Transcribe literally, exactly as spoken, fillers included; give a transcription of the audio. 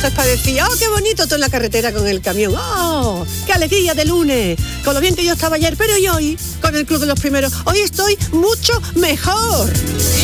entonces para decir, ¡oh, qué bonito! Todo en la carretera con el camión. ¡Oh, qué alegría de lunes! Con lo bien que yo estaba ayer, pero y hoy, con el Club de los Primeros, hoy estoy mucho mejor.